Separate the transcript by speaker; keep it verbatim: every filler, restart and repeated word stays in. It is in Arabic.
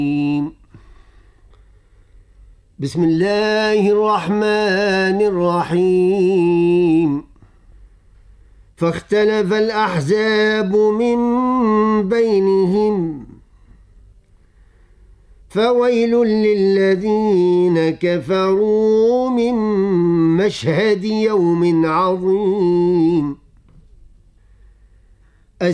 Speaker 1: بسم الله الرحمن الرحيم فاختلف الأحزاب من بينهم فويل للذين كفروا من مشهد يوم عظيم